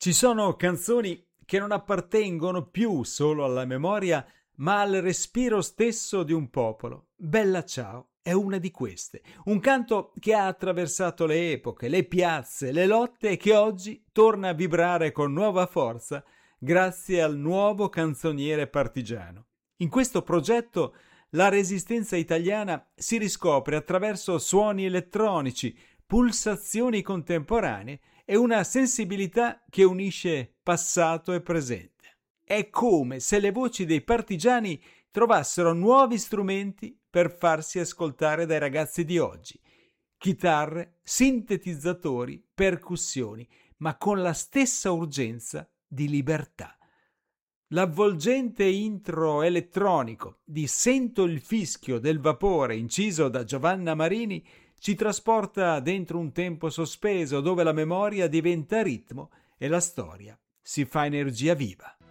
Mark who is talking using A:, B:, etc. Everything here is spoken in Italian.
A: Ci sono canzoni che non appartengono più solo alla memoria, ma al respiro stesso di un popolo. Bella Ciao è una di queste, un canto che ha attraversato le epoche, le piazze, le lotte e che oggi torna a vibrare con nuova forza grazie al nuovo canzoniere partigiano. In questo progetto la resistenza italiana si riscopre attraverso suoni elettronici, pulsazioni contemporanee e una sensibilità che unisce passato e presente. È come se le voci dei partigiani trovassero nuovi strumenti per farsi ascoltare dai ragazzi di oggi. Chitarre, sintetizzatori, percussioni, ma con la stessa urgenza di libertà. L'avvolgente intro elettronico di Sento il fischio del vapore, inciso da Giovanna Marini, ci trasporta dentro un tempo sospeso dove la memoria diventa ritmo e la storia si fa energia viva.